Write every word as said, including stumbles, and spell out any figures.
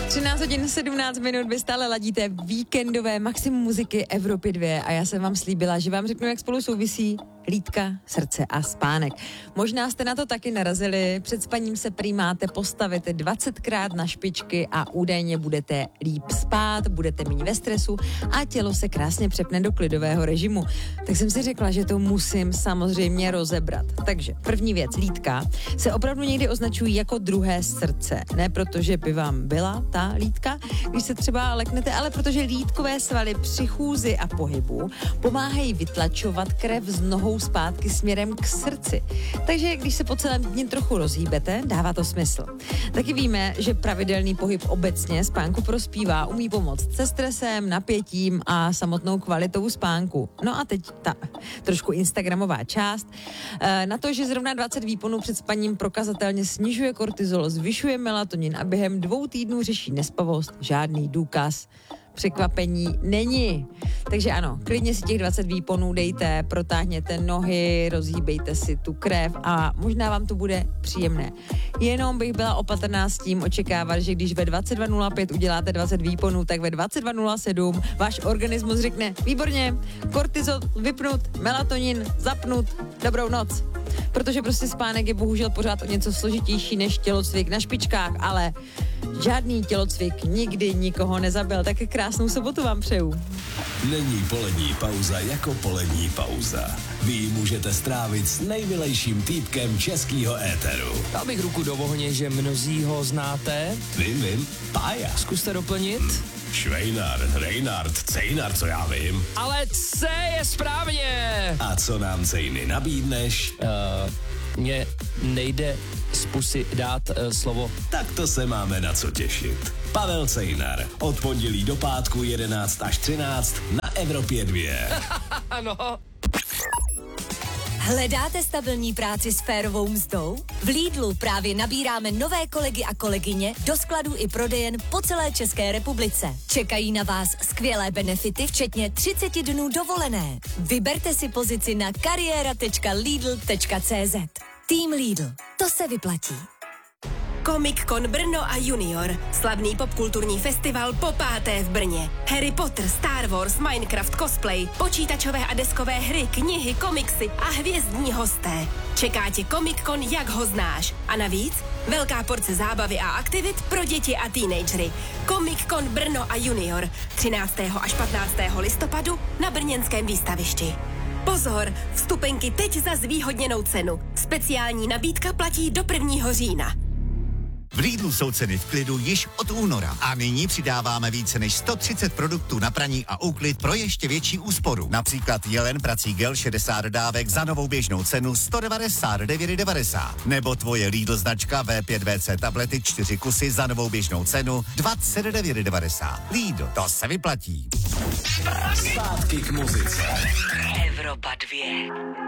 třináct hodin sedmnáct minut, vy stále ladíte víkendové maximum muziky Evropy dva a já jsem vám slíbila, že vám řeknu, jak spolu souvisí hlídka, srdce a spánek. Možná jste na to taky narazili, před spaním se prý máte postavit dvacetkrát na špičky a údajně budete líp spát, budete méně ve stresu a tělo se krásně přepne do klidového režimu. Tak jsem si řekla, že to musím samozřejmě rozebrat. Takže první věc, hlídka, se opravdu někdy označují jako druhé srdce. Ne protože by vám byla ta hlídka, když se třeba leknete, ale protože hlídkové svaly při chůzi a pohybu pomáhají vytlačovat krev z nohou zpátky směrem k srdci. Takže když se po celém dni trochu rozhýbete, dává to smysl. Taky víme, že pravidelný pohyb obecně spánku prospívá, umí pomoct se stresem, napětím a samotnou kvalitou spánku. No a teď ta trošku instagramová část. Na to, že zrovna dvacet výponů před spaním prokazatelně snižuje kortizol, zvyšuje melatonin a během dvou týdnů řeší nespavost, žádný důkaz překvapení není. Takže ano, klidně si těch dvacet výponů dejte, protáhněte nohy, rozhýbejte si tu krev a možná vám to bude příjemné. Jenom bych byla opatrná s tím očekávat, že když ve dvacet dva nula pět uděláte dvacet výponů, tak ve dvacet dva nula sedm váš organismus řekne výborně, kortizol vypnut, melatonin zapnut, dobrou noc. Protože prostě spánek je bohužel pořád o něco složitější než tělocvik na špičkách, ale žádný tělocvik nikdy nikoho nezabil. Tak krásnou sobotu vám přeju. Není polední pauza jako polední pauza. Vy ji můžete strávit s nejmilejším týpkem českého éteru. Dal bych ruku do ohně, že mnozí ho znáte. Vím, vím, Pája. Zkuste doplnit. Hm. Švejnar, Reinhard, Cejnar, co já vím. Ale C je správně. A co nám Cejny nabídneš? Uh, mně nejde z pusy dát uh, slovo. Tak to se máme na co těšit. Pavel Cejnar, od pondělí do pátku jedenáct až třináct na Evropě dva. Ano. Hledáte stabilní práci s férovou mzdou? V Lidlu právě nabíráme nové kolegy a kolegyně do skladů i prodejen po celé České republice. Čekají na vás skvělé benefity, včetně třicet dnů dovolené. Vyberte si pozici na kariéra tečka lidl tečka cz. Tým Lidl. To se vyplatí. Comic Con Brno a Junior. Slavný popkulturní festival po páté v Brně. Harry Potter, Star Wars, Minecraft, cosplay, počítačové a deskové hry, knihy, komiksy a hvězdní hosté. Čeká tě Comic Con, jak ho znáš. A navíc velká porce zábavy a aktivit pro děti a teenagery. Comic Con Brno a Junior. třináctého až patnáctého listopadu na brněnském výstavišti. Pozor, vstupenky teď za zvýhodněnou cenu. Speciální nabídka platí do prvního října. V Lidlu jsou ceny v klidu již od února a nyní přidáváme více než sto třicet produktů na praní a úklid pro ještě větší úsporu. Například Jelen prací gel šedesát dávek za novou běžnou cenu sto devadesát devět devadesát. Nebo tvoje Lidl značka V pět V C tablety čtyři kusy za novou běžnou cenu dvacet devět devadesát. Lidl, to se vyplatí. Zpátky k muzice. Evropa dva.